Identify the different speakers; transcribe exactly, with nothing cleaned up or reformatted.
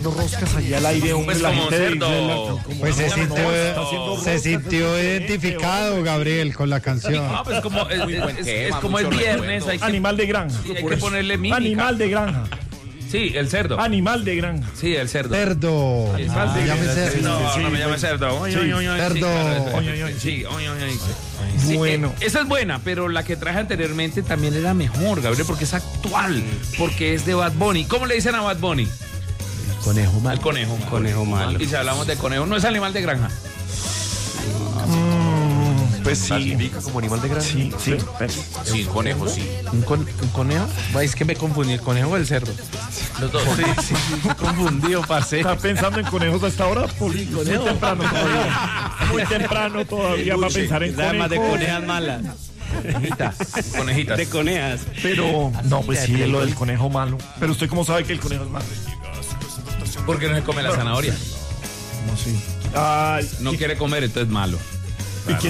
Speaker 1: roscas allá al aire, hombre,
Speaker 2: Pues
Speaker 1: la
Speaker 2: como
Speaker 1: gente de
Speaker 2: cerdo.
Speaker 1: Isla, como-
Speaker 3: Pues se
Speaker 1: no, no,
Speaker 3: sintió,
Speaker 1: está haciendo
Speaker 3: se
Speaker 1: roscas,
Speaker 3: sintió
Speaker 1: eh,
Speaker 3: identificado, Gabriel, con la canción.
Speaker 2: Ah, pues como es, es- es- es como
Speaker 4: mucho
Speaker 2: es viernes,
Speaker 4: recuerdo.
Speaker 2: hay que,
Speaker 1: Animal de granja.
Speaker 2: sí, hay que ponerle mímica.
Speaker 1: Animal de granja.
Speaker 2: Sí, el cerdo.
Speaker 1: Animal de granja.
Speaker 2: Sí, el cerdo.
Speaker 3: Cerdo.
Speaker 1: Animal
Speaker 3: Ah,
Speaker 1: de
Speaker 3: llame
Speaker 1: granja.
Speaker 3: cerdo.
Speaker 2: No,
Speaker 1: Sí,
Speaker 2: no me llame
Speaker 1: bueno.
Speaker 2: cerdo. Oy,
Speaker 1: Sí.
Speaker 2: oy, oy, oy,
Speaker 3: Cerdo.
Speaker 2: sí, claro,
Speaker 1: Oy, oy, oy.
Speaker 2: sí, oy, oy, oy. Sí,
Speaker 1: Bueno.
Speaker 2: eh, esa es buena, pero la que traje anteriormente también era mejor, Gabriel, porque es actual, porque es de Bad Bunny. ¿Cómo le dicen a Bad Bunny?
Speaker 4: Conejo
Speaker 2: Al conejo malo.
Speaker 4: Conejo malo.
Speaker 2: Y si hablamos de conejo, no es animal de granja.
Speaker 1: Pues sí.
Speaker 4: Clasifica como animal de granja.
Speaker 1: Sí, sí.
Speaker 4: Sí, conejo, sí.
Speaker 2: ¿Un, con- un conejo? Va, Es que me confundí, ¿el conejo o el cerdo? Los dos. Sí, sí, sí, confundido, parce.
Speaker 1: ¿Estás pensando en conejos hasta ahora? Poli? Muy temprano todavía. Muy temprano todavía para pensar en
Speaker 5: Además de
Speaker 1: conejos.
Speaker 5: conejas malas.
Speaker 2: Conejitas. Conejitas.
Speaker 5: De conejas.
Speaker 1: Pero, no, pues sí, es lo del conejo malo. Pero usted cómo sabe que el conejo es malo.
Speaker 2: ¿Por qué no se come la zanahoria?
Speaker 1: ¿Cómo así? Ay,
Speaker 2: No quiere comer, entonces malo.